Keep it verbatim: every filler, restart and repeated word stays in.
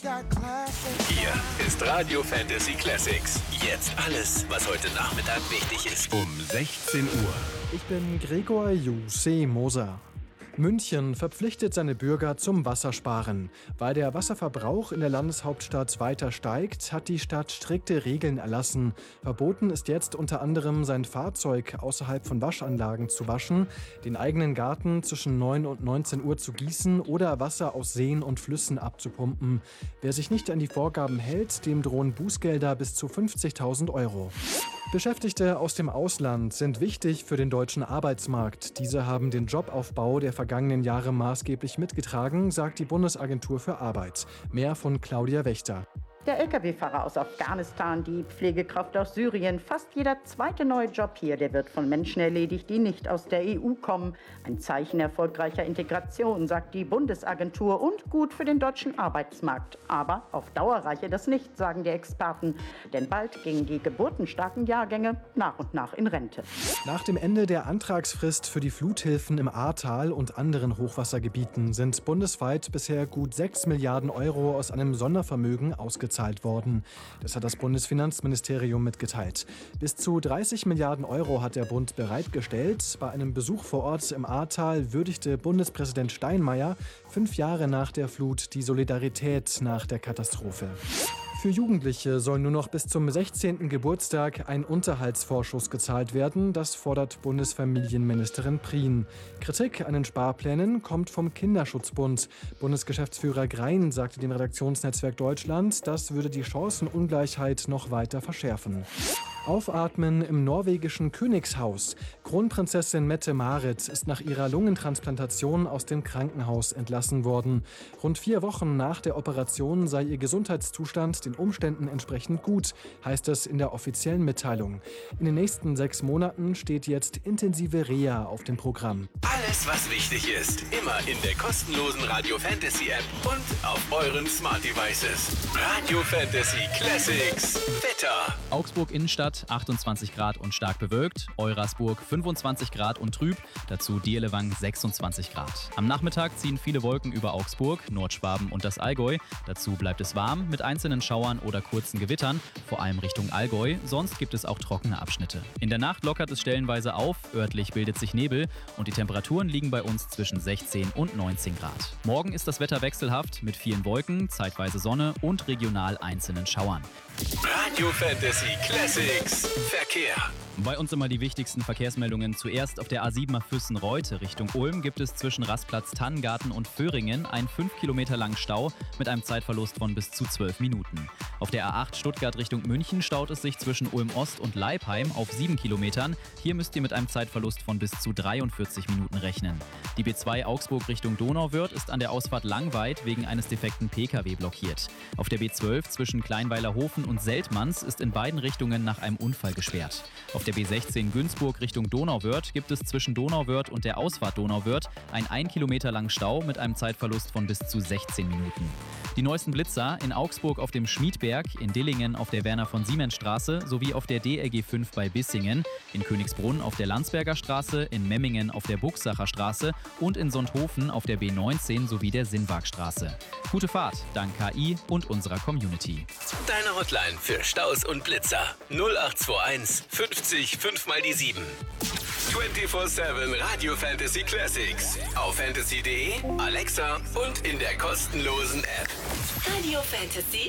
Hier ist Radio Fantasy Classics. Jetzt alles, was heute Nachmittag wichtig ist. Um sechzehn Uhr. Ich bin Gregor Jussi Moser. München verpflichtet seine Bürger zum Wassersparen. Weil der Wasserverbrauch in der Landeshauptstadt weiter steigt, hat die Stadt strikte Regeln erlassen. Verboten ist jetzt unter anderem, sein Fahrzeug außerhalb von Waschanlagen zu waschen, den eigenen Garten zwischen neun und neunzehn Uhr zu gießen oder Wasser aus Seen und Flüssen abzupumpen. Wer sich nicht an die Vorgaben hält, dem drohen Bußgelder bis zu fünfzigtausend Euro. Beschäftigte aus dem Ausland sind wichtig für den deutschen Arbeitsmarkt. Diese haben den Jobaufbau der vergangenen Jahre maßgeblich mitgetragen, sagt die Bundesagentur für Arbeit. Mehr von Claudia Wächter. Der L K W-Fahrer aus Afghanistan, die Pflegekraft aus Syrien, fast jeder zweite neue Job hier, der wird von Menschen erledigt, die nicht aus der E U kommen. Ein Zeichen erfolgreicher Integration, sagt die Bundesagentur, und gut für den deutschen Arbeitsmarkt. Aber auf Dauer reiche das nicht, sagen die Experten. Denn bald gingen die geburtenstarken Jahrgänge nach und nach in Rente. Nach dem Ende der Antragsfrist für die Fluthilfen im Ahrtal und anderen Hochwassergebieten sind bundesweit bisher gut sechs Milliarden Euro aus einem Sondervermögen ausgezahlt worden. Das hat das Bundesfinanzministerium mitgeteilt. Bis zu dreißig Milliarden Euro hat der Bund bereitgestellt. Bei einem Besuch vor Ort im Ahrtal würdigte Bundespräsident Steinmeier fünf Jahre nach der Flut die Solidarität nach der Katastrophe. Für Jugendliche soll nur noch bis zum sechzehnten Geburtstag ein Unterhaltsvorschuss gezahlt werden. Das fordert Bundesfamilienministerin Prien. Kritik an den Sparplänen kommt vom Kinderschutzbund. Bundesgeschäftsführer Grein sagte dem Redaktionsnetzwerk Deutschland, das würde die Chancenungleichheit noch weiter verschärfen. Aufatmen im norwegischen Königshaus. Kronprinzessin Mette-Marit ist nach ihrer Lungentransplantation aus dem Krankenhaus entlassen worden. Rund vier Wochen nach der Operation sei ihr Gesundheitszustand den Umständen entsprechend gut, heißt es in der offiziellen Mitteilung. In den nächsten sechs Monaten steht jetzt intensive Reha auf dem Programm. Alles, was wichtig ist, immer in der kostenlosen Radio Fantasy App und auf euren Smart Devices. Radio Fantasy Classics. Wetter. Augsburg Innenstadt achtundzwanzig Grad und stark bewölkt, Eurasburg fünfundzwanzig Grad und trüb, dazu Dierlewang sechsundzwanzig Grad. Am Nachmittag ziehen viele Wolken über Augsburg, Nordschwaben und das Allgäu. Dazu bleibt es warm mit einzelnen Schauern oder kurzen Gewittern, vor allem Richtung Allgäu, sonst gibt es auch trockene Abschnitte. In der Nacht lockert es stellenweise auf, örtlich bildet sich Nebel und die Temperaturen liegen bei uns zwischen sechzehn und neunzehn Grad. Morgen ist das Wetter wechselhaft mit vielen Wolken, zeitweise Sonne und regional einzelnen Schauern. Radio Fantasy Classics. Verkehr. Bei uns immer die wichtigsten Verkehrsmeldungen. Zuerst auf der A sieben Füssen-Reute Richtung Ulm gibt es zwischen Rastplatz Tannengarten und Föhringen einen fünf Kilometer langen Stau mit einem Zeitverlust von bis zu zwölf Minuten. Auf der A acht Stuttgart Richtung München staut es sich zwischen Ulm-Ost und Leipheim auf sieben Kilometern. Hier müsst ihr mit einem Zeitverlust von bis zu dreiundvierzig Minuten rechnen. Die B zwei Augsburg Richtung Donauwörth ist an der Ausfahrt Langweid wegen eines defekten P K W blockiert. Auf der B zwölf zwischen Kleinweilerhofen und Seltmanns ist in beiden Richtungen nach einem Unfall gesperrt. Auf der B sechzehn Günzburg Richtung Donauwörth gibt es zwischen Donauwörth und der Ausfahrt Donauwörth einen ein Kilometer langen Stau mit einem Zeitverlust von bis zu sechzehn Minuten. Die neuesten Blitzer in Augsburg auf dem Schmiedberg, in Dillingen auf der Werner-von-Siemens-Straße sowie auf der D R G fünf bei Bissingen, in Königsbrunn auf der Landsberger Straße, in Memmingen auf der Buchsacher Straße und in Sonthofen auf der B neunzehn sowie der Sinnwagstraße. Gute Fahrt, dank K I und unserer Community. Deine Hotline für Staus und Blitzer null acht zwei eins fünfzig fünf mal die sieben. vierundzwanzig sieben Radio Fantasy Classics auf fantasy punkt de, Alexa und in der kostenlosen App. Radio Fantasy